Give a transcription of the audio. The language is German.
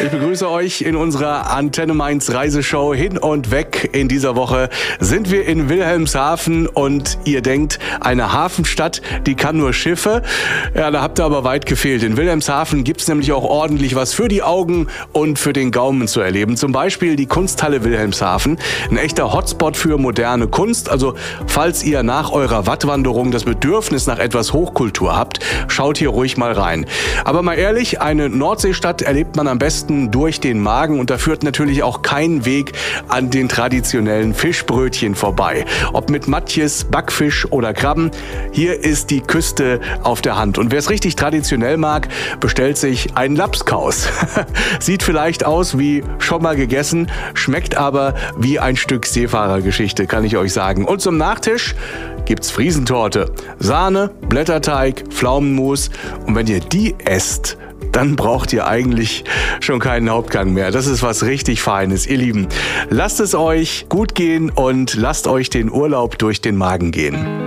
Ich begrüße euch in unserer Antenne Mainz Reiseshow hin und weg. In dieser Woche sind wir in Wilhelmshaven und ihr denkt, eine Hafenstadt, die kann nur Schiffe. Ja, da habt ihr aber weit gefehlt. In Wilhelmshaven gibt's nämlich auch ordentlich was für die Augen und für den Gaumen zu erleben. Zum Beispiel die Kunsthalle Wilhelmshaven. Ein echter Hotspot für moderne Kunst. Also falls ihr nach eurer Wattwanderung das Bedürfnis nach etwas Hochkultur habt, schaut hier ruhig mal rein. Aber mal ehrlich, eine Nordseestadt erlebt man am besten durch den Magen und da führt natürlich auch kein Weg an den traditionellen Fischbrötchen vorbei. Ob mit Matjes, Backfisch oder Krabben, hier ist die Küste auf der Hand. Und wer es richtig traditionell mag, bestellt sich einen Lapskaus. Sieht vielleicht aus wie schon mal gegessen, schmeckt aber wie ein Stück Seefahrergeschichte, kann ich euch sagen. Und zum Nachtisch gibt's Friesentorte, Sahne, Blätterteig, Pflaumenmus und wenn ihr die esst, dann braucht ihr eigentlich schon keinen Hauptgang mehr. Das ist was richtig Feines, ihr Lieben. Lasst es euch gut gehen und lasst euch den Urlaub durch den Magen gehen.